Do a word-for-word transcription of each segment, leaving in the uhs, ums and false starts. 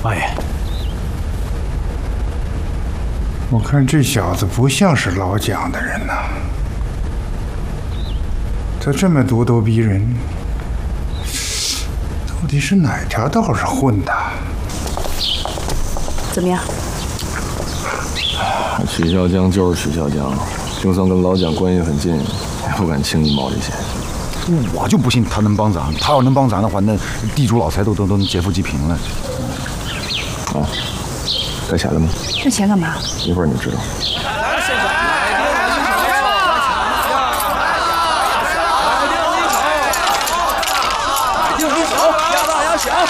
王爷， 我看这小子不像是老蒋的人呐，他这么咄咄逼人，到底是哪条道上混的？ 怎么样？ 许孝江就是许孝江，就算跟老蒋关系很近，也不敢轻易冒这险。 我就不信他能帮咱，他要能帮咱的话，那地主老财都都都能劫富济贫了。 啊，带钱了吗？ 这钱干嘛？ 一会儿你知道。 定离手，压大压小。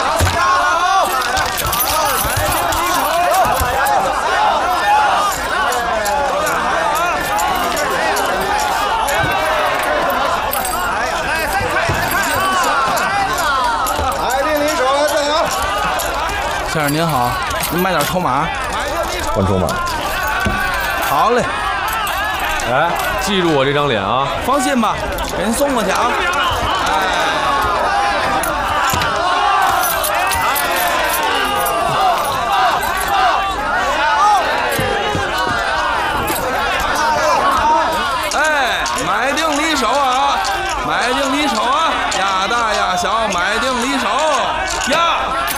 先生您好，您买点筹码。 换筹码。 好嘞。 哎，记住我这张脸啊！ 放心吧，给您送过去啊。哎，买定离手啊，买定离手啊，压大压小，买定离手，压。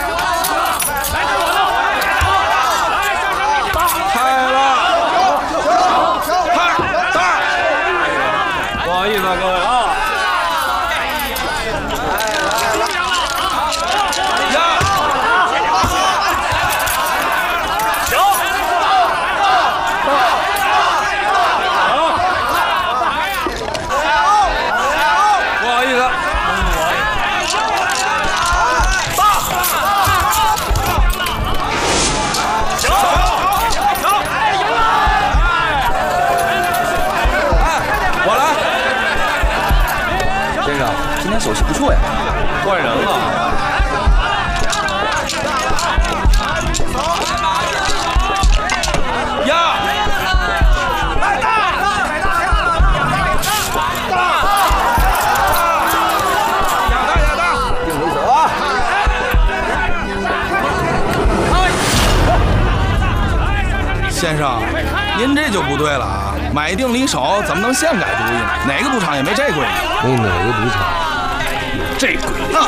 手气不错呀， 换人了。 呀！来大！大！压大压大！定离手啊！先生，您这就不对了啊！买定离手怎么能现改主意呢？哪个赌场也没这规矩。 没哪个赌场？ 这鬼子！